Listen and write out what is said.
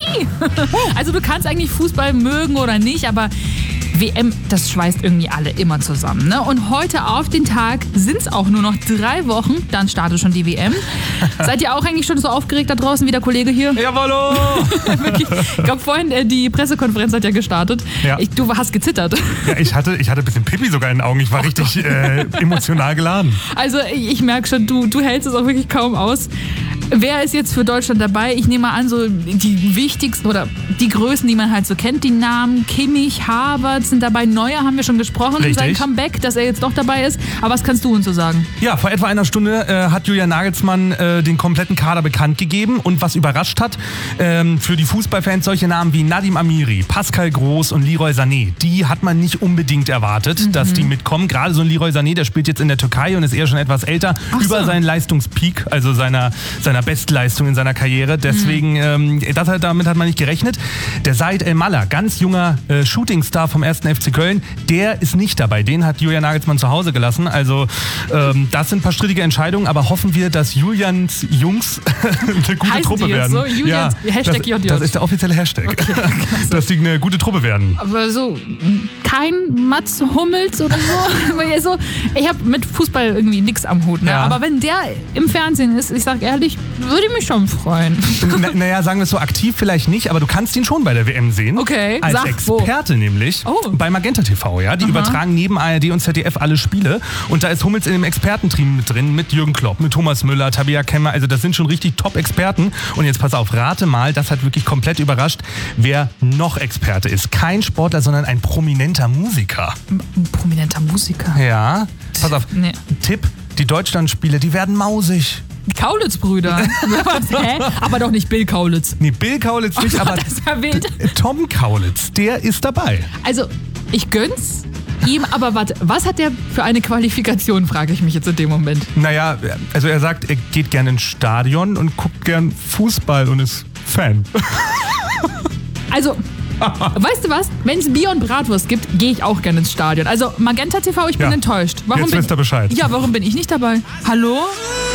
nie. Also du kannst eigentlich Fußball mögen oder nicht, aber WM, das schweißt irgendwie alle immer zusammen. Ne? Und heute auf den Tag sind es auch nur noch 3 Wochen, dann startet schon die WM. Seid ihr auch eigentlich schon so aufgeregt da draußen wie der Kollege hier? Jawollo! Ich glaube vorhin, die Pressekonferenz hat ja gestartet. Ja. Du hast gezittert. Ja, ich hatte ein bisschen Pipi sogar in den Augen. Ich war richtig emotional geladen. Also ich merke schon, du hältst es auch wirklich kaum aus. Wer ist jetzt für Deutschland dabei? Ich nehme mal an, so die wichtigsten oder die Größen, die man halt so kennt, die Namen Kimmich, Havertz sind dabei. Neuer haben wir schon gesprochen, Richtig. sein Comeback, dass er jetzt doch dabei ist. Aber was kannst du uns so sagen? Ja, vor etwa einer Stunde hat Julian Nagelsmann den kompletten Kader bekannt gegeben. Und was überrascht hat, für die Fußballfans solche Namen wie Nadim Amiri, Pascal Groß und Leroy Sané, die hat man nicht unbedingt erwartet, dass die mitkommen. Gerade so ein Leroy Sané, der spielt jetzt in der Türkei und ist eher schon etwas älter, über seinen Leistungspeak, also seiner Bestleistung in seiner Karriere. Deswegen, damit hat man nicht gerechnet. Der Said El-Mallah, ganz junger Shootingstar vom 1. FC Köln, der ist nicht dabei. Den hat Julian Nagelsmann zu Hause gelassen. Also das sind ein paar strittige Entscheidungen, aber hoffen wir, dass Julians Jungs eine gute Heißen Truppe die jetzt werden. so? Julians, Hashtag JJ. Das ist der offizielle Hashtag. Okay, dass die eine gute Truppe werden. Aber so kein Mats Hummels oder so. Ich habe mit Fußball irgendwie nichts am Hut. Ne? Ja. Aber wenn der im Fernsehen ist, ich sag ehrlich, würde ich mich schon freuen. Naja, sagen wir es so, aktiv vielleicht nicht, aber du kannst ihn schon bei der WM sehen. Okay, als sag Experte nämlich. Oh. Bei Magenta TV, ja. Die übertragen neben ARD und ZDF alle Spiele. Und da ist Hummels in dem Expertenteam mit drin, mit Jürgen Klopp, mit Thomas Müller, Tabea Kemmer. Also das sind schon richtig Top-Experten. Und jetzt pass auf, rate mal, das hat wirklich komplett überrascht, wer noch Experte ist. Kein Sportler, sondern ein prominenter Musiker. Ein prominenter Musiker. Ja. Pass auf, Nee. Tipp, die Deutschlandspiele, die werden mausig. Die Kaulitz-Brüder. Hä? Aber doch nicht Bill Kaulitz. Nee, Bill Kaulitz nicht, aber Das ist ja wild. Tom Kaulitz, der ist dabei. Also, ich gönn's ihm, aber warte, was hat der für eine Qualifikation, frage ich mich jetzt in dem Moment. Naja, also er sagt, er geht gerne ins Stadion und guckt gern Fußball und ist Fan. Also, weißt du was? Wenn es Bier und Bratwurst gibt, gehe ich auch gerne ins Stadion. Also Magenta TV, ich bin Ja. enttäuscht. Jetzt wisst ihr Bescheid. Ja, warum bin ich nicht dabei? Hallo?